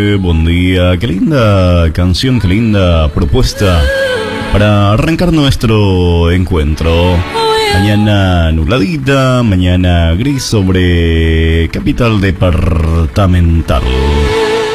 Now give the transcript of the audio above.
Buen día, qué linda canción, qué linda propuesta para arrancar nuestro encuentro. Mañana nubladita, mañana gris sobre Capital Departamental.